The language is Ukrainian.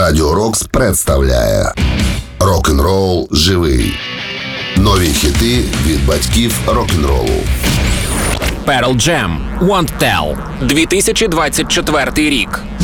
Радіо Рокс представляє Рок-н-рол живий. Нові хіти від батьків рок-н-ролу. Pearl Jam, Won't Tell, 2024 рік.